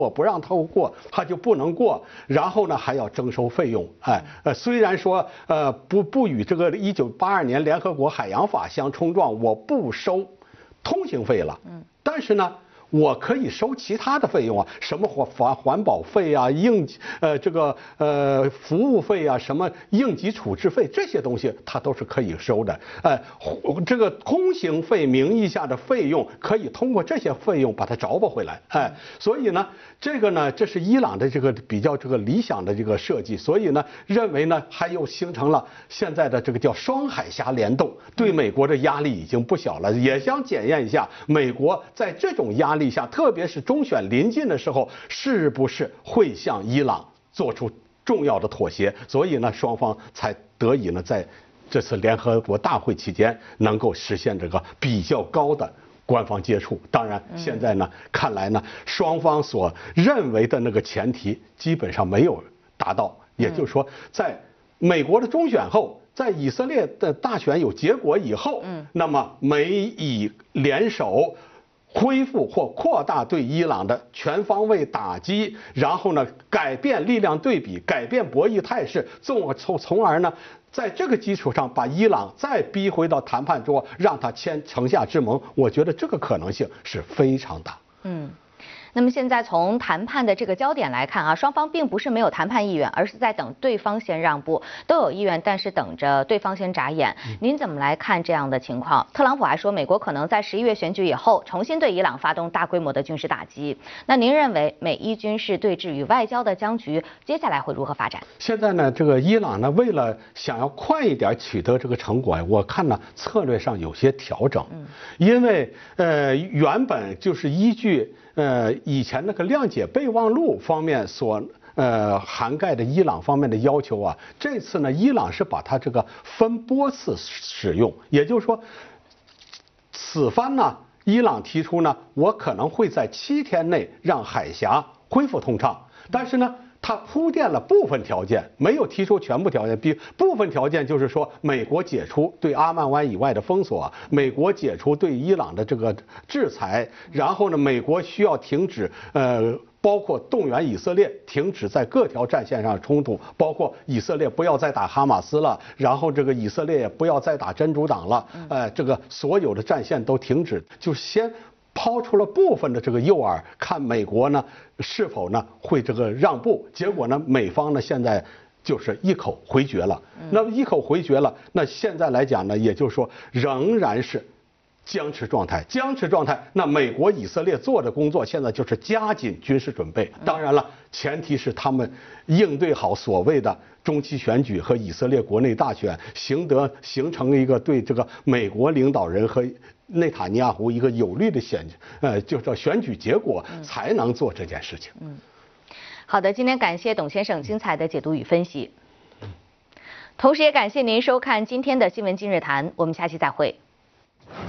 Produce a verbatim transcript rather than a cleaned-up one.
我不让他过，他就不能过，然后呢还要征收费用，哎，呃，虽然说呃不不与这个一九八二年联合国海洋法相冲撞，我不收通行费了，嗯，但是呢。我可以收其他的费用啊，什么环环环保费啊，应呃这个呃服务费啊，什么应急处置费这些东西，它都是可以收的。呃，这个通行费名义下的费用，可以通过这些费用把它找补回来。哎，所以呢，这个呢，这是伊朗的这个比较这个理想的这个设计，所以呢，认为呢，还又形成了现在的这个叫双海峡联动，对美国的压力已经不小了，也想检验一下美国在这种压力下，特别是中选临近的时候，是不是会向伊朗做出重要的妥协？所以呢，双方才得以呢，在这次联合国大会期间，能够实现这个比较高的官方接触。当然，现在呢，看来呢，双方所认为的那个前提基本上没有达到，也就是说，在美国的中选后。在以色列的大选有结果以后，嗯，那么美以联手恢复或扩大对伊朗的全方位打击，然后呢改变力量对比，改变博弈态势，从从从而呢在这个基础上把伊朗再逼回到谈判桌，让他签城下之盟。我觉得这个可能性是非常大。嗯。 那么现在从谈判的这个焦点来看啊，双方并不是没有谈判意愿，而是在等对方先让步，都有意愿，但是等着对方先眨眼。您怎么来看这样的情况？特朗普还说，美国可能在十一月选举以后重新对伊朗发动大规模的军事打击。那您认为美伊军事对峙与外交的僵局接下来会如何发展？ 现在呢，这个伊朗呢，为了想要快一点取得这个成果，我看呢策略上有些调整，因为呃原本就是依据。呃，以前那个谅解备忘录方面所呃涵盖的伊朗方面的要求啊，这次呢，伊朗是把它这个分波次使用，也就是说，此番呢，伊朗提出呢，我可能会在七天内让海峡恢复通畅，但是呢。他铺垫了部分条件，没有提出全部条件。比部分条件就是说，美国解除对阿曼湾以外的封锁，美国解除对伊朗的这个制裁，然后呢，美国需要停止呃。包括动员以色列停止在各条战线上冲突，包括以色列不要再打哈马斯了，然后这个以色列也不要再打真主党了，呃，这个所有的战线都停止，就先。抛出了部分的这个诱饵，看美国呢是否呢会这个让步，结果呢美方呢现在就是一口回绝了。那么一口回绝了，那现在来讲呢，也就是说仍然是僵持状态，僵持状态。那美国、以色列做的工作现在就是加紧军事准备。当然了，前提是他们应对好所谓的中期选举和以色列国内大选，形得形成一个对这个美国领导人和。内塔尼亚胡一个有利的选，呃，就叫选举结果，才能做这件事情。嗯， 好的，今天感谢董先生精彩的解读与分析，同时也感谢您收看今天的新闻今日谈，我们下期再会。